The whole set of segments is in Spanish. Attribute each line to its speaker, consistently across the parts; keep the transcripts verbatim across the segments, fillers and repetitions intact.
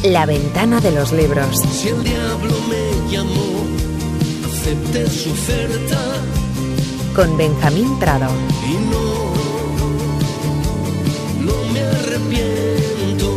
Speaker 1: La ventana de los libros.
Speaker 2: Si el diablo me llamó, acepté su oferta.
Speaker 1: Con Benjamín Prado.
Speaker 2: Y no, no me arrepiento.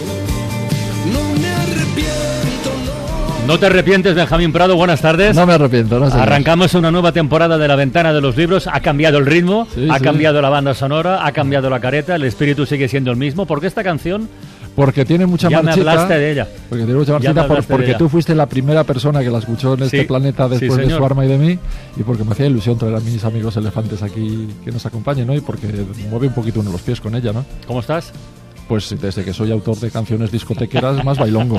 Speaker 2: No me arrepiento, no.
Speaker 3: No te arrepientes, Benjamín Prado, buenas tardes.
Speaker 4: No me arrepiento, no sé.
Speaker 3: Arrancamos una nueva temporada de La Ventana de los Libros. Ha cambiado el ritmo,
Speaker 4: Sí,
Speaker 3: ha
Speaker 4: sí.
Speaker 3: cambiado la banda sonora, ha cambiado la careta, el espíritu sigue siendo el mismo. ¿Por qué esta canción?
Speaker 4: Porque tiene mucha
Speaker 3: Ya me
Speaker 4: marchita.
Speaker 3: hablaste de ella.
Speaker 4: Porque tiene mucha
Speaker 3: Ya me
Speaker 4: marchita por-
Speaker 3: hablaste de
Speaker 4: porque
Speaker 3: ella.
Speaker 4: tú fuiste la primera persona que la escuchó en este
Speaker 3: Sí,
Speaker 4: planeta
Speaker 3: sí,
Speaker 4: después de
Speaker 3: señor.
Speaker 4: su arma y de mí, y porque me hacía ilusión traer a mis amigos elefantes aquí que nos acompañen, ¿no? Y porque mueve un poquito uno los pies con ella, ¿no?
Speaker 3: ¿Cómo estás?
Speaker 4: Pues desde que soy autor de canciones discotequeras, más bailongo.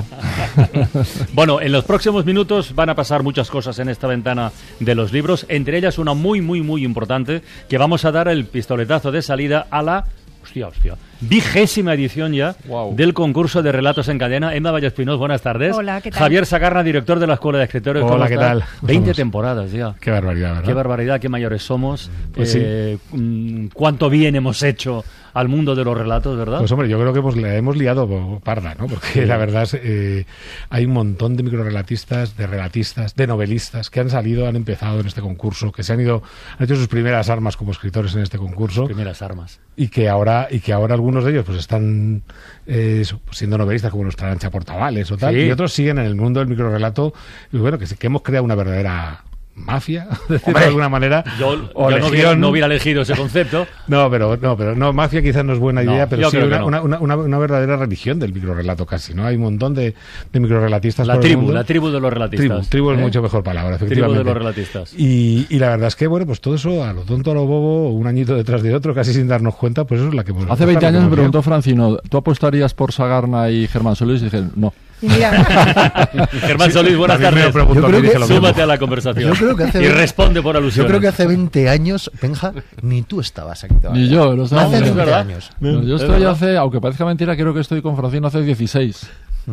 Speaker 3: Bueno, en los próximos minutos van a pasar muchas cosas en esta ventana de los libros, entre ellas una muy, muy, muy importante, que vamos a dar el pistoletazo de salida a la... Hostia, hostia. Vigésima edición ya
Speaker 4: Wow.
Speaker 3: del concurso de relatos en cadena. Emma Vallespinós, buenas tardes.
Speaker 5: Hola, ¿qué tal?
Speaker 3: Javier Sagarna, director de la Escuela de Escritores.
Speaker 6: Hola,
Speaker 3: ¿cómo
Speaker 6: ¿qué
Speaker 3: está?
Speaker 6: tal?
Speaker 3: veinte
Speaker 6: Somos.
Speaker 3: temporadas ya.
Speaker 6: Qué barbaridad, ¿verdad?
Speaker 3: Qué barbaridad, qué mayores somos.
Speaker 6: Pues
Speaker 3: eh, mm, Cuánto bien hemos hecho al mundo de los relatos, ¿verdad?
Speaker 6: Pues hombre, yo creo que hemos, la hemos liado parda, ¿no? Porque la verdad es eh, hay un montón de microrelatistas, de relatistas, de novelistas que han salido, han empezado en este concurso, que se han ido, han hecho sus primeras armas como escritores en este concurso
Speaker 3: Primeras armas.
Speaker 6: y que ahora y que ahora algunos de ellos pues están eh, eso, pues, siendo novelistas como nuestra Arancha Portavales o tal,
Speaker 3: Sí.
Speaker 6: y otros siguen en el mundo del microrelato y bueno, que, sí- que hemos creado una verdadera mafia, decirlo de alguna manera.
Speaker 3: Yo,
Speaker 6: o
Speaker 3: yo no, hubiera,
Speaker 6: legión.
Speaker 3: no hubiera elegido ese concepto.
Speaker 6: No, pero no, pero no, mafia quizás no es buena
Speaker 3: No,
Speaker 6: idea,
Speaker 3: yo
Speaker 6: pero sí
Speaker 3: creo que
Speaker 6: una,
Speaker 3: no.
Speaker 6: una, una, una, una verdadera religión del microrelato casi, ¿no? Hay un montón de, de microrelatistas
Speaker 3: La
Speaker 6: por el
Speaker 3: tribu,
Speaker 6: mundo.
Speaker 3: la tribu de los relatistas.
Speaker 6: Tribu, tribu es
Speaker 3: ¿eh?
Speaker 6: mucho mejor palabra,
Speaker 3: Tribu
Speaker 6: efectivamente.
Speaker 3: de los relatistas.
Speaker 6: Y, y la verdad es que, bueno, pues todo eso a lo tonto, a lo bobo, un añito detrás de otro, casi sin darnos cuenta, pues eso es la que hemos...
Speaker 4: Hace veinte
Speaker 6: la que
Speaker 4: años me
Speaker 6: hemos
Speaker 4: preguntó Francino, ¿tú apostarías por Sagarna y Germán Solís? Y dije, no.
Speaker 5: Y mira,
Speaker 3: Germán Solís, buenas
Speaker 6: También me
Speaker 3: tardes.
Speaker 6: lo preguntó
Speaker 7: Yo
Speaker 6: a mí,
Speaker 7: creo
Speaker 6: dije
Speaker 7: que-
Speaker 6: lo mismo.
Speaker 3: Súmate a la conversación.
Speaker 7: Yo creo que hace
Speaker 3: y
Speaker 7: veinte
Speaker 3: responde por alusiones.
Speaker 7: yo creo que hace veinte años, Benja, ni tú estabas aquí todavía.
Speaker 4: Ni yo, no sé.
Speaker 7: Hace
Speaker 3: es
Speaker 7: veinte
Speaker 3: verdad.
Speaker 7: años.
Speaker 4: No, yo
Speaker 3: Es
Speaker 4: estoy
Speaker 3: verdad.
Speaker 4: hace, aunque parezca mentira, creo que estoy con Francino hace dieciséis.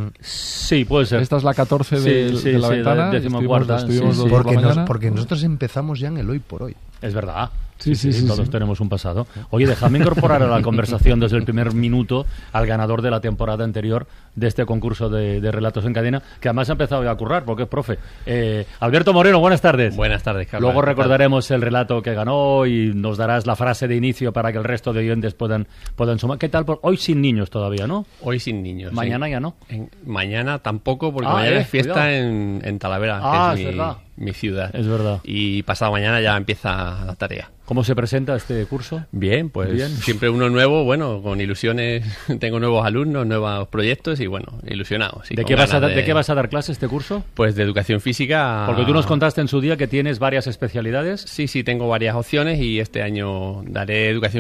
Speaker 3: Sí, puede ser.
Speaker 4: Esta es la catorce
Speaker 3: Sí,
Speaker 4: de,
Speaker 3: sí,
Speaker 4: de la
Speaker 3: sí,
Speaker 4: ventana.
Speaker 3: de-
Speaker 4: y
Speaker 3: decimocuarta,
Speaker 4: estuvimos, estuvimos
Speaker 3: sí,
Speaker 4: dos
Speaker 3: sí.
Speaker 4: por
Speaker 7: Porque,
Speaker 4: la
Speaker 7: nos-
Speaker 4: mañana.
Speaker 7: porque nosotros empezamos ya en el hoy por hoy.
Speaker 3: Es verdad.
Speaker 4: Sí, sí, sí,
Speaker 3: Todos
Speaker 4: sí.
Speaker 3: tenemos un pasado. Oye, déjame incorporar a la conversación desde el primer minuto al ganador de la temporada anterior de este concurso de, de relatos en cadena, que además ha empezado ya a currar, porque es profe. Eh, Alberto Moreno, buenas tardes.
Speaker 8: Buenas tardes, Carlos.
Speaker 3: Luego
Speaker 8: ¿Qué tal?
Speaker 3: recordaremos el relato que ganó y nos darás la frase de inicio para que el resto de oyentes puedan, puedan sumar. ¿Qué tal? Por... Hoy sin niños todavía, ¿no?
Speaker 8: Hoy sin niños.
Speaker 3: Mañana
Speaker 8: sí.
Speaker 3: ya no.
Speaker 8: En- mañana tampoco, porque
Speaker 3: Ah,
Speaker 8: mañana
Speaker 3: eh,
Speaker 8: es fiesta
Speaker 3: cuidado.
Speaker 8: en, en Talavera,
Speaker 3: Ah,
Speaker 8: que
Speaker 3: es
Speaker 8: es, mi,
Speaker 3: verdad.
Speaker 8: mi ciudad.
Speaker 3: Es verdad.
Speaker 8: Y pasado mañana ya empieza la tarea.
Speaker 3: ¿Cómo se presenta este curso?
Speaker 8: Bien, pues
Speaker 3: Bien.
Speaker 8: siempre uno nuevo, bueno, con ilusiones. Tengo nuevos alumnos, nuevos proyectos y bueno, ilusionado. sí,
Speaker 3: ¿De
Speaker 8: con
Speaker 3: qué, vas a,
Speaker 8: ganas
Speaker 3: dar- ¿De qué vas a dar clase este curso?
Speaker 8: Pues de educación física.
Speaker 3: Porque tú nos contaste en su día que tienes varias especialidades.
Speaker 8: Sí, sí, tengo varias opciones y este año daré educación